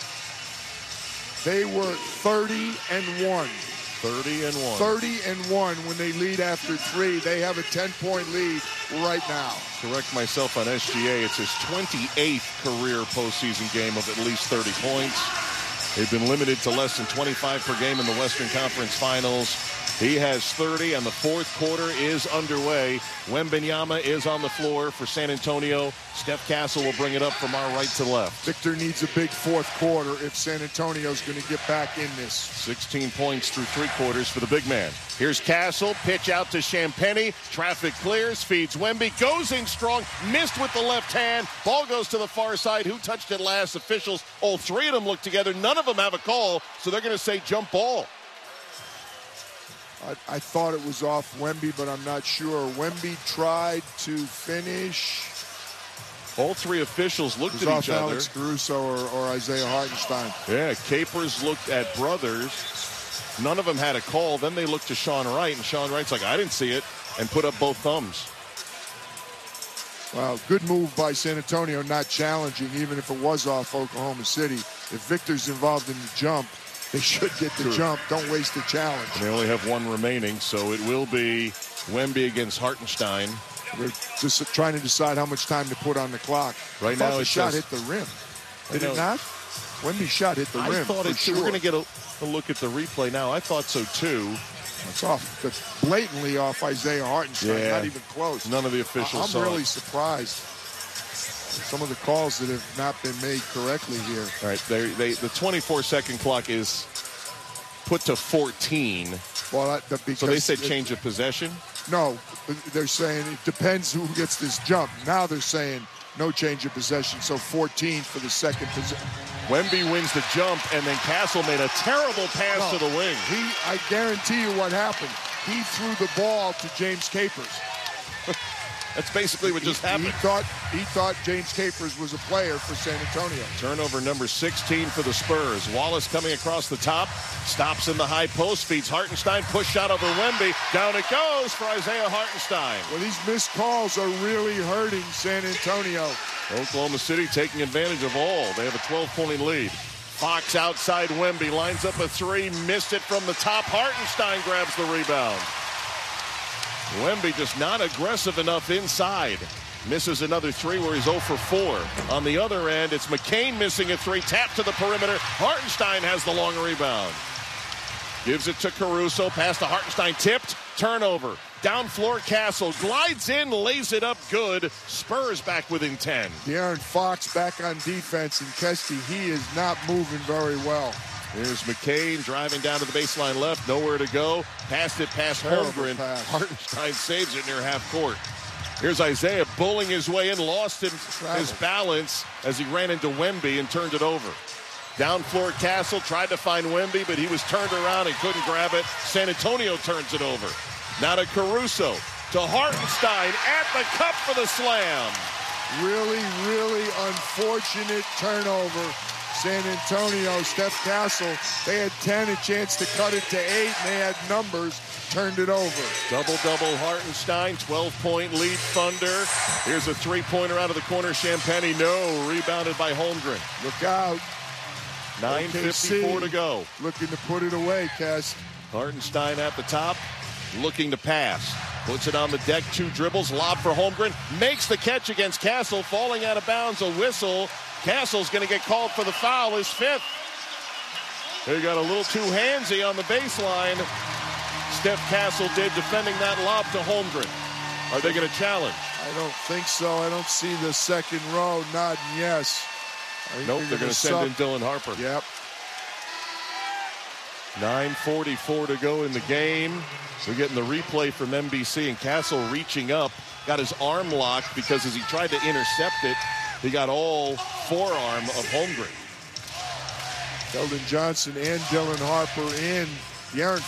they were thirty and one. thirty and one. thirty and one when they lead after three. They have a ten-point lead right now. Correct myself on S G A. It's his twenty-eighth career postseason game of at least thirty points. They've been limited to less than twenty-five per game in the Western Conference Finals. He has thirty, and the fourth quarter is underway. Wembanyama is on the floor for San Antonio. Steph Castle will bring it up from our right to left. Victor needs a big fourth quarter if San Antonio's going to get back in this. sixteen points through three quarters for the big man. Here's Castle, pitch out to Champagnie. Traffic clears, feeds Wemby, goes in strong, missed with the left hand. Ball goes to the far side. Who touched it last? Officials, all three of them look together. None of them have a call, so they're going to say jump ball. I, I thought it was off Wemby, but I'm not sure. Wemby tried to finish. All three officials looked it was at off each other. Alex Caruso or, or Isaiah Hartenstein. Yeah, Capers looked at Brothers. None of them had a call. Then they looked to Sean Wright, and Sean Wright's like, I didn't see it, and put up both thumbs. Well, good move by San Antonio, not challenging, even if it was off Oklahoma City. If Victor's involved in the jump, they should get the True. jump. Don't waste the challenge. And they only have one remaining, so it will be Wemby against Hartenstein. They're just trying to decide how much time to put on the clock. Right I thought now the it shot says, hit the rim. Did know, it not? Wemby's shot hit the I rim. thought it. Sure. We're going to get a, a look at the replay now. I thought so too. It's off. That's blatantly off Isaiah Hartenstein. Yeah. Not even close. None of the officials I'm saw really it. surprised. Some of the calls that have not been made correctly here. All right, they, they, the twenty-four second clock is put to fourteen. Well, that, that because so they said it, change of possession? No, they're saying it depends who gets this jump. Now they're saying no change of possession, so fourteen for the second possession. Wemby wins the jump, and then Castle made a terrible pass No, to the wing. He, I guarantee you what happened. He threw the ball to James Capers. That's basically what just he, happened. He thought, he thought James Capers was a player for San Antonio. Turnover number sixteen for the Spurs. Wallace coming across the top, stops in the high post, feeds Hartenstein, push shot over Wemby. Down it goes for Isaiah Hartenstein. Well, these missed calls are really hurting San Antonio. Oklahoma City taking advantage of all. They have a twelve-point lead. Fox outside Wemby, lines up a three, missed it from the top. Hartenstein grabs the rebound. Wemby just not aggressive enough inside. Misses another three where he's zero for four. On the other end, it's McCain missing a three. Tap to the perimeter. Hartenstein has the long rebound. Gives it to Caruso. Pass to Hartenstein. Tipped. Turnover. Down floor Castle. Glides in. Lays it up good. Spurs back within ten. De'Aaron Fox back on defense. And Kesty, he is not moving very well. Here's McCain driving down to the baseline left. Nowhere to go. Passed it past Terrible Holmgren. pass. Hartenstein saves it near half court. Here's Isaiah bowling his way in. Lost him, his balance as he ran into Wemby and turned it over. Down floor Castle tried to find Wemby, but he was turned around and couldn't grab it. San Antonio turns it over. Now to Caruso. To Hartenstein at the cup for the slam. Really, really unfortunate turnover. San Antonio, Steph Castle, they had ten, a chance to cut it to eight, and they had numbers. turned it over. Double-double Hartenstein, twelve-point lead Thunder. Here's a three-pointer out of the corner. Champagny, no. Rebounded by Holmgren. Look out. nine fifty-four to go. Looking to put it away, Cass. Hartenstein at the top, looking to pass. Puts it on the deck, two dribbles, lob for Holmgren. Makes the catch against Castle, falling out of bounds, a whistle. Castle's going to get called for the foul, his fifth. They got a little too handsy on the baseline. Steph Castle did, defending that lob to Holmgren. Are they going to challenge? I don't think so. I don't see the second row nodding yes. Nope, they're going to send in Dylan Harper. Yep. nine forty-four to go in the game. We're getting the replay from N B C, and Castle reaching up, got his arm locked because as he tried to intercept it, he got all forearm of Holmgren. Keldon Johnson and Dylan Harper in. De'Aaron